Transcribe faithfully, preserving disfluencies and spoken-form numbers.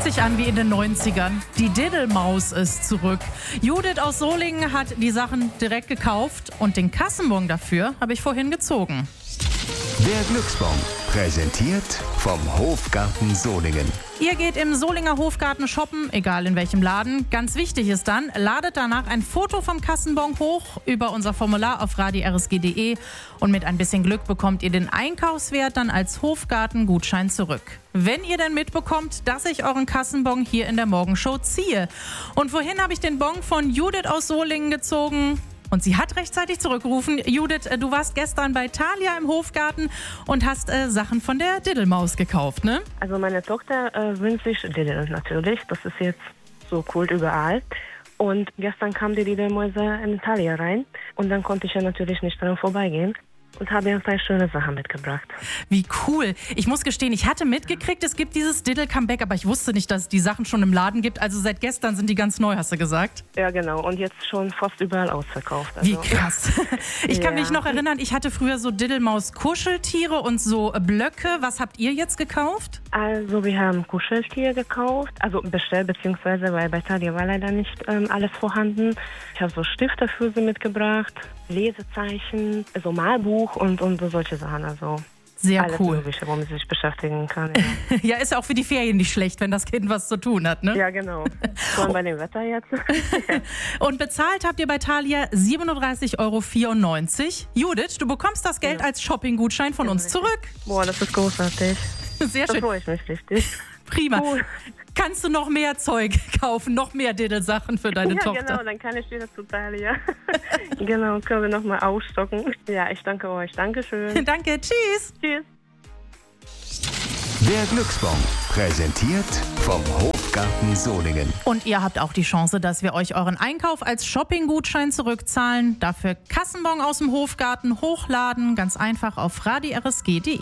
Fühlt sich an wie in den neunzigern. Die Diddelmaus ist zurück. Judith aus Solingen hat die Sachen direkt gekauft und den Kassenbon dafür habe ich vorhin gezogen. Der Glücksbon, präsentiert vom Hofgarten Solingen. Ihr geht im Solinger Hofgarten shoppen, egal in welchem Laden. Ganz wichtig ist dann, ladet danach ein Foto vom Kassenbon hoch über unser Formular auf radio r s g punkt d e und mit ein bisschen Glück bekommt ihr den Einkaufswert dann als Hofgarten-Gutschein zurück. Wenn ihr denn mitbekommt, dass ich euren Kassenbon hier in der Morgenshow ziehe. Und vorhin habe ich den Bon von Judith aus Solingen gezogen. Und sie hat rechtzeitig zurückgerufen. Judith, du warst gestern bei Thalia im Hofgarten und hast äh, Sachen von der Diddelmaus gekauft, ne? Also meine Tochter äh, wünscht sich Diddel natürlich. Das ist jetzt so cool überall. Und gestern kam die Diddelmäuse in Thalia rein. Und dann konnte ich ja natürlich nicht daran vorbeigehen. Und habe ihr ein paar schöne Sachen mitgebracht. Wie cool. Ich muss gestehen, ich hatte mitgekriegt, es gibt dieses Diddle-Comeback, aber ich wusste nicht, dass es die Sachen schon im Laden gibt. Also seit gestern sind die ganz neu, hast du gesagt? Ja, genau. Und jetzt schon fast überall ausverkauft. Also. Wie krass. Ich kann ja. mich noch erinnern, ich hatte früher so Diddelmaus-Kuscheltiere und so Blöcke. Was habt ihr jetzt gekauft? Also wir haben Kuscheltiere gekauft, also bestellt, beziehungsweise, weil bei Thalia war leider nicht ähm, alles vorhanden. Ich habe so Stifte für sie mitgebracht, Lesezeichen, so Malbuch und, und so solche Sachen. Also sehr alles cool. Mögliche, womit sie sich beschäftigen kann. Ja. Ja, ist auch für die Ferien nicht schlecht, wenn das Kind was zu tun hat, ne? Ja, genau. Vor allem bei dem Wetter jetzt. Und bezahlt habt ihr bei Thalia siebenunddreißig Euro vierundneunzig. Judith, du bekommst das Geld ja. als Shopping-Gutschein von ja, uns richtig. zurück. Boah, das ist großartig. Sehr schön. Da freue ich mich richtig. Prima. Cool. Kannst du noch mehr Zeug kaufen, noch mehr Diddle-Sachen für deine ja, Tochter? Ja, genau, dann kann ich wieder zu Thalia. Genau, können wir nochmal aufstocken. Ja, ich danke euch. Dankeschön. Danke, tschüss. Tschüss. Der Glücksbon, präsentiert vom Hofgarten Solingen. Und ihr habt auch die Chance, dass wir euch euren Einkauf als Shopping-Gutschein zurückzahlen. Dafür Kassenbon aus dem Hofgarten hochladen, ganz einfach auf radio r s g punkt d e.